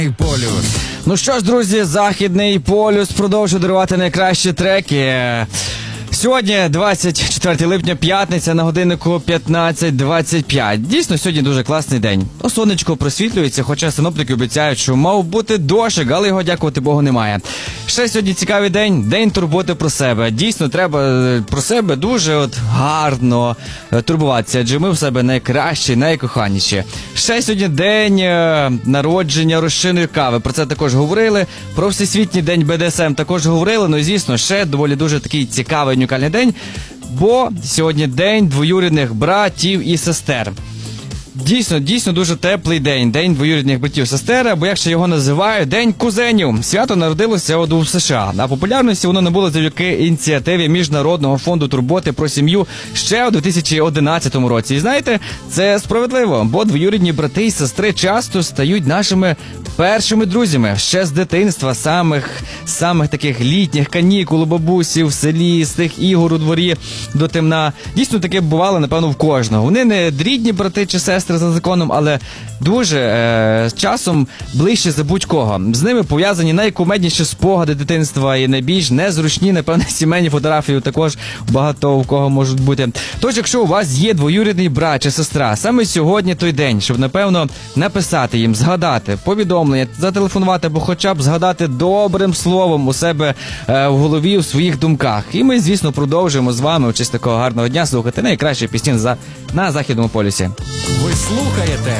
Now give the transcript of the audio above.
Полюс. Ну що ж, друзі, Західний полюс продовжує дарувати найкращі треки. Сьогодні 24 липня, п'ятниця, на годиннику 15:25. Дійсно, сьогодні дуже класний день. Сонечко просвітлюється, хоча синоптики обіцяють, що мав бути дощик, але його, дякувати Богу, немає. Ще сьогодні цікавий день, день турботи про себе. Дійсно, треба про себе дуже гарно турбуватися, адже ми в себе найкращі, найкоханіші. Ще сьогодні день народження розчинної кави. Про це також говорили. Про Всесвітній день БДСМ також говорили. Ну і, звісно, ще доволі дуже такий цікавий, унікальний день, бо сьогодні день двоюрідних братів і сестер. Дійсно дуже теплий день, день двоюрідних братів і сестер, або як ще його називають, день кузенів. Свято народилося у США, а популярності воно набуло завдяки ініціативі Міжнародного фонду турботи про сім'ю ще у 2011 році. І знаєте, це справедливо, бо двоюрідні брати і сестри часто стають нашими першими друзями ще з дитинства, самих таких літніх канікул у бабусі в селі, з тих ігор у дворі до темна. Дійсно, таке бувало, напевно, в кожного. Вони не рідні брати чи сестри за законом, але дуже часом ближче за будь-кого. З ними пов'язані найкумедніші спогади дитинства і найбільш незручні, напевно, сімейні фотографії також багато у кого можуть бути. Тож, якщо у вас є двоюрідний брат чи сестра, саме сьогодні той день, щоб, напевно, написати їм, згадати, повідомлення, зателефонувати, або хоча б згадати добрим словом у себе в голові, у своїх думках. І ми, звісно, продовжуємо з вами у честь такого гарного дня слухати найкращі пісні на Західному полюсі. Ви слухаєте